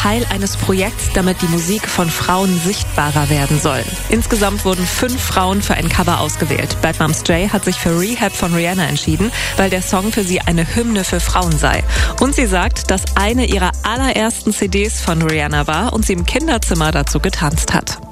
Teil eines Projekts, damit die Musik von Frauen sichtbarer werden soll. Insgesamt wurden 5 Frauen für ein Cover ausgewählt. Bad Moms J hat sich für Rehab von Rihanna entschieden, weil der Song für sie eine Hymne für Frauen sei. Und sie sagt, dass eine ihrer allerersten CDs von Rihanna war und sie im Kinderzimmer dazu getanzt hat.